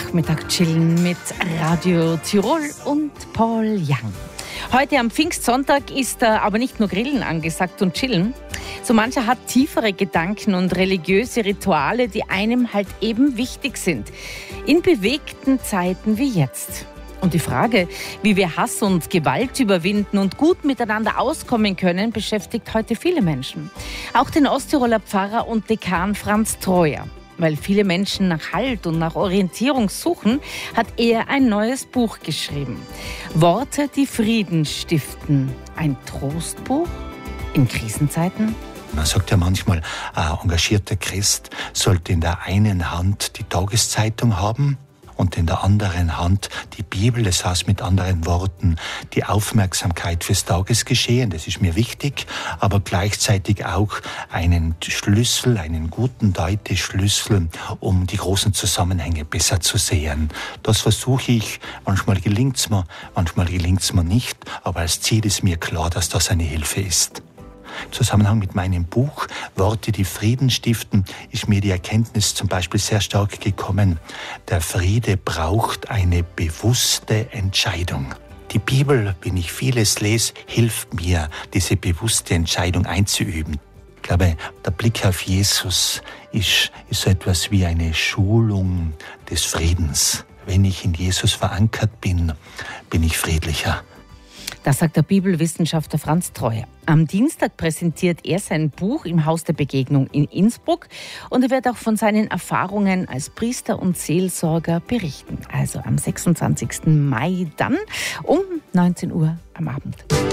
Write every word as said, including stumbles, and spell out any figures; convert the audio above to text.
Nachmittag chillen mit Radio Tirol und Paul Young. Heute am Pfingstsonntag ist aber nicht nur Grillen angesagt und Chillen. So mancher hat tiefere Gedanken und religiöse Rituale, die einem halt eben wichtig sind. In bewegten Zeiten wie jetzt. Und die Frage, wie wir Hass und Gewalt überwinden und gut miteinander auskommen können, beschäftigt heute viele Menschen. Auch den Osttiroler Pfarrer und Dekan Franz Treuer. Weil viele Menschen nach Halt und nach Orientierung suchen, hat er ein neues Buch geschrieben. Worte, die Frieden stiften. Ein Trostbuch in Krisenzeiten? Man sagt ja manchmal, ein engagierter Christ sollte in der einen Hand die Tageszeitung haben und in der anderen Hand die Bibel. Das heißt mit anderen Worten die Aufmerksamkeit fürs Tagesgeschehen. Das ist mir wichtig, aber gleichzeitig auch einen Schlüssel, einen guten Deuteschlüssel, um die großen Zusammenhänge besser zu sehen. Das versuche ich. Manchmal gelingt's mir, manchmal gelingt's mir nicht. Aber als Ziel ist mir klar, dass das eine Hilfe ist. Im Zusammenhang mit meinem Buch Worte, die Frieden stiften, ist mir die Erkenntnis zum Beispiel sehr stark gekommen. Der Friede braucht eine bewusste Entscheidung. Die Bibel, wenn ich vieles lese, hilft mir, diese bewusste Entscheidung einzuüben. Ich glaube, der Blick auf Jesus ist, ist so etwas wie eine Schulung des Friedens. Wenn ich in Jesus verankert bin, bin ich friedlicher. Das sagt der Bibelwissenschaftler Franz Treuer. Am Dienstag präsentiert er sein Buch im Haus der Begegnung in Innsbruck und er wird auch von seinen Erfahrungen als Priester und Seelsorger berichten. Also am sechsundzwanzigsten Mai dann um neunzehn Uhr am Abend.